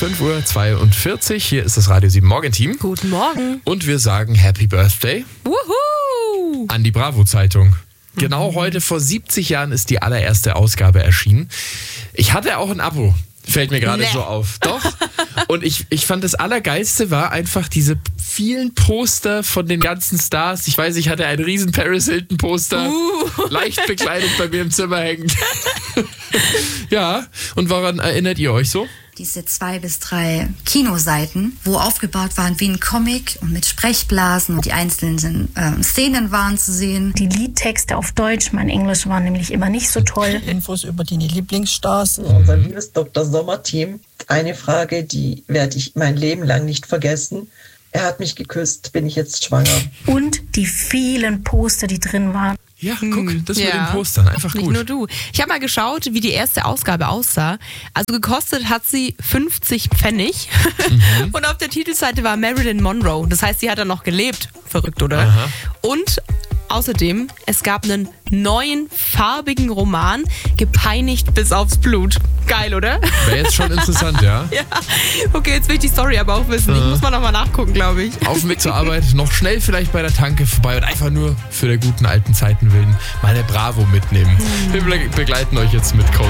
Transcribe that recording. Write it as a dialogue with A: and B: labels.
A: 5:42 Uhr. Hier ist das Radio 7 Morgenteam.
B: Guten Morgen.
A: Und wir sagen Happy Birthday
B: Wuhu!
A: an die Bravo-Zeitung. Genau heute vor 70 Jahren ist die allererste Ausgabe erschienen. Ich hatte auch ein Abo. Fällt mir gerade so auf. Doch. Und ich fand, das Allergeilste war einfach diese vielen Poster von den ganzen Stars. Ich weiß, ich hatte ein riesen Paris Hilton Poster, leicht bekleidet bei mir im Zimmer hängend. Ja, und woran erinnert ihr euch so?
C: Diese 2 bis 3 Kinoseiten, wo aufgebaut waren wie ein Comic und mit Sprechblasen und die einzelnen Szenen waren zu sehen.
D: Die Liedtexte auf Deutsch, mein Englisch war nämlich immer nicht so toll.
E: Infos über die Lieblingsstars. Unser liebes Dr. Sommer-Team. Eine Frage, die werde ich mein Leben lang nicht vergessen. Er hat mich geküsst, bin ich jetzt schwanger?
D: Und die vielen Poster, die drin waren.
A: Ja, guck, das mit den Postern, einfach
B: Nicht
A: gut.
B: nur du. Ich habe mal geschaut, wie die erste Ausgabe aussah. Also gekostet hat sie 50 Pfennig. Und auf der Titelseite war Marilyn Monroe. Das heißt, sie hat dann noch gelebt. Verrückt, oder?
A: Aha.
B: Und außerdem, es gab einen neuen farbigen Roman, gepeinigt bis aufs Blut. Geil, oder?
A: Wäre jetzt schon interessant, ja?
B: Ja. Okay, jetzt will ich die Story aber auch wissen. Ich muss mal nochmal nachgucken, glaube ich.
A: Auf dem Weg zur Arbeit, noch schnell vielleicht bei der Tanke vorbei und einfach nur für der guten alten Zeiten willen mal eine Bravo mitnehmen. Wir begleiten euch jetzt mit Cold